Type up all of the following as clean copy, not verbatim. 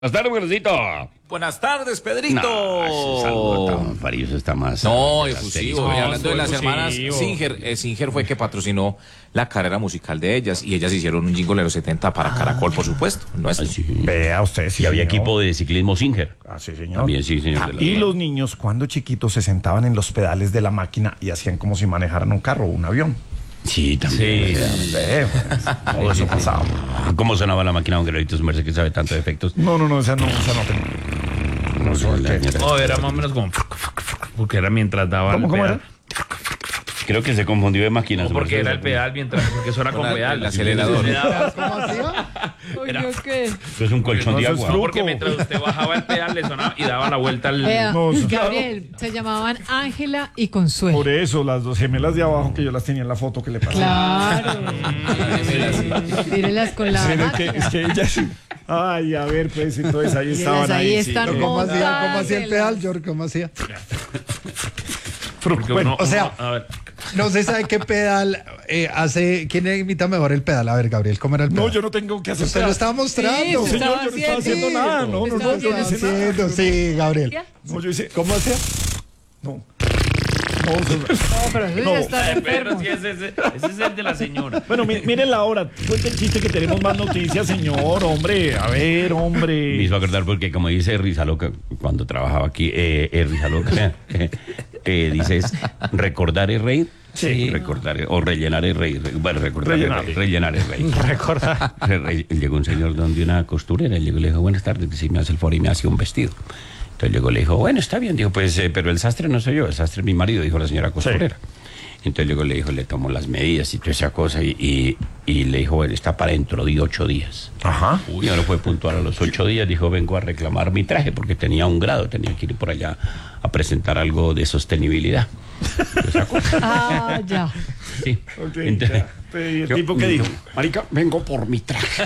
Buenas tardes, buenasito. Buenas tardes, Pedrito. No, ese saludo tan farilloso está más. No, efusivo. Hablando de las efusivo. hermanas Singer fue que patrocinó la carrera musical de ellas y ellas hicieron un jingle de los 70 para Caracol, por supuesto. Nuestro. Sí. Vea usted, sí. Y había señor. equipo de ciclismo Singer. Ah, sí, señor. También, sí, señor. Y los niños, cuando chiquitos, se sentaban en los pedales de la máquina y hacían como si manejaran un carro o un avión. Sí, también. Ve, pues, todo eso pasaba. ¿Cómo sonaba la máquina, don Guerrerito? Su merced que sabe tanto de efectos. No, esa no tengo. No sé, No, era más o menos como... Porque era mientras daba el ¿Cómo pedal. era? Creo que se confundió de máquina. No, su porque merced. era el pedal mientras... Porque eso era con Con pedal. el acelerador. ¿Cómo hacía? Oye, ¿qué? Eso es un colchón de eso es agua. No, porque mientras usted bajaba el pedal le sonaba y daba la vuelta al... Vea, No, eso- Gabriel, se llamaban Ángela y Consuelo. Por eso, las dos gemelas de abajo que yo las tenía en la foto que le pasé. Claro. Mírenlas con la Pero máquina. es que ellas... Ay, a ver, pues, entonces ahí estaban. ahí sí. están Pero ¿Cómo montadas hacía el en pedal, las- George? ¿Cómo hacía? Porque bueno, uno- o sea- a ver, No se sabe qué pedal hace. ¿Quién imita mejor el pedal? A ver, Gabriel, ¿cómo era el pedal? No, yo no tengo que hacer Usted lo estaba mostrando. Sí, No, se señor, estaba yo no estaba haciendo haciendo. nada. No, Estaba yo no haciendo. hice nada. Haciendo, sí, Gabriel. No, yo hice... ¿Cómo hacía? No. No, No, pero eso No. ya está pero enfermo. sí, ese es el de la señora. Bueno, miren la hora. Cuente el chiste que tenemos más noticias, señor. Hombre, a ver, Me hombre. hizo acordar porque, como dice Rizaloca, cuando trabajaba aquí, Rizaloca, dice es recordar es reír. Sí. Recordar o rellenar es reír. Bueno, recordar Rellenar. rellenar es reír. Recordar. Llegó un señor donde una costurera, llegó y le dijo, buenas tardes, que si me hace el favor y me hace un vestido. Entonces llegó y le dijo, bueno, está bien, dijo, pues, pero el sastre no soy yo, el sastre es mi marido, dijo la señora costurera. Entonces llegó y le dijo, le tomó las medidas y toda esa cosa y le dijo, bueno, está para dentro de 8 días. Ajá. Y ahora fue puntual a los 8 días, dijo, vengo a reclamar mi traje porque tenía un grado, tenía que ir por allá a presentar algo de sostenibilidad. Esa cosa. Ah, ya. Sí. Ok, Entonces, ya. ¿Y el tipo qué dijo? marica, vengo por mi traje.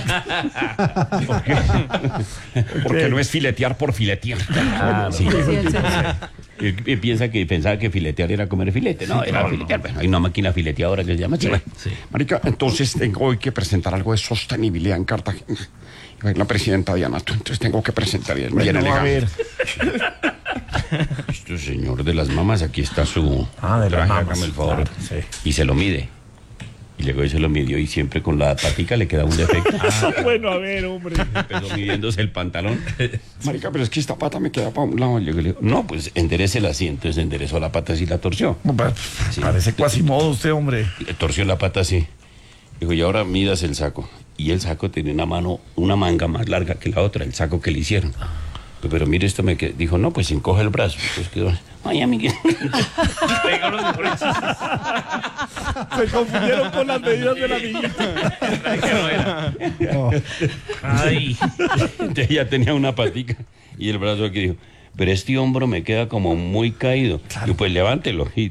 Porque no es filetear por filetear. Sí. Sí, el señor. Él pensaba que filetear era comer filete. No, era filetear. Bueno, hay una máquina fileteadora que se llama así. Marica, entonces tengo hoy que presentar algo de sostenibilidad en Cartagena. Y va a ir la presidenta Diana, entonces tengo que presentar y es bien Bueno, a elegante. ver. Este señor de las mamas, aquí está su De las traje, mamas. hágame el favor. Claro, sí. Y se lo mide. Y luego se lo midió y siempre con la patica le queda un defecto. Bueno, a ver, hombre. Empezó midiéndose el pantalón. Marica, pero es que esta pata me queda para un lado. Le digo, no, pues enderécela así. Entonces enderezó la pata así y la torció. Sí. Parece Quasimodo usted, hombre. Le torció la pata así. Dijo, y ahora midas el saco. Y el saco tenía una manga más larga que la otra, el saco que le hicieron. Pero mire, esto me quedó. Dijo, no, pues encoge el brazo. Pues quedó. Ay, amiguito. Tengo los mejores chistes. Se confundieron con las medidas de la niña. Que no era. Ay. Entonces ya tenía una patica y el brazo aquí dijo, pero este hombro me queda como muy caído. Y pues levántelo. Y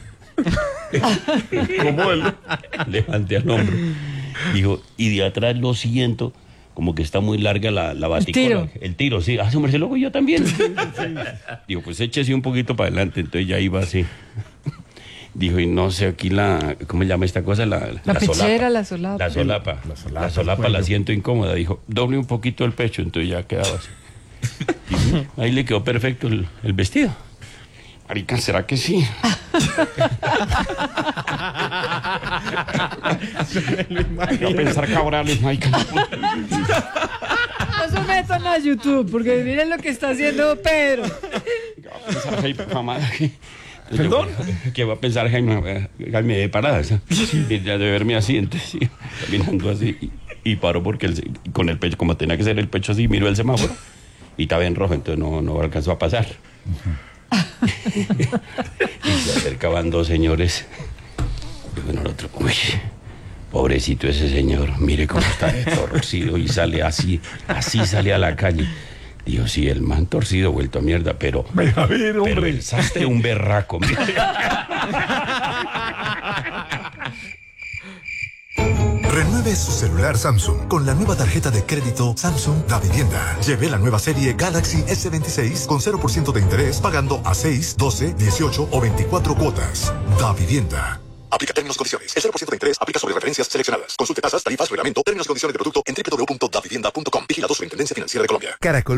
¿Cómo él? levante al hombro. Dijo, y de atrás lo siento, como que está muy larga la baticola. tiro. El tiro, sí. Ah, hombre, luego yo también. Dijo, pues échese un poquito para adelante. Entonces ya iba así. Dijo, y no sé, aquí ¿cómo se llama esta cosa? La pechera, la solapa. La solapa. La solapa la siento incómoda. Dijo, doble un poquito el pecho, entonces ya quedaba así. Y ahí le quedó perfecto el vestido. Marica, ¿será que sí? Voy a pensar cabrales, marica. No se metan a YouTube, porque miren lo que está haciendo Pedro. Voy a pensar, Jaime, mamada, que... ¿Perdón? ¿Qué va a pensar Jaime de parada? Ya de verme así, entonces, sí, caminando así. Y paró porque con el pecho, como tenía que ser el pecho así, miró el semáforo y estaba en rojo, entonces no alcanzó a pasar. Y se acercaban dos señores. Y bueno, el otro, uy, pobrecito ese señor, mire cómo está de torcido y sale así sale a la calle. Digo, sí, el man torcido, vuelto a mierda, pero A ver, pero hombre. el sastre un berraco. Mire. Renueve su celular Samsung con la nueva tarjeta de crédito Samsung Da Vivienda. Lleve la nueva serie Galaxy S26 con 0% de interés pagando a 6, 12, 18 o 24 cuotas. Da Vivienda. Aplica términos y condiciones. El 0% de interés aplica sobre referencias seleccionadas. Consulte tasas, tarifas, reglamento, términos y condiciones de producto en www.davivienda.com. Vigilado Superintendencia Financiera de Colombia. Caracol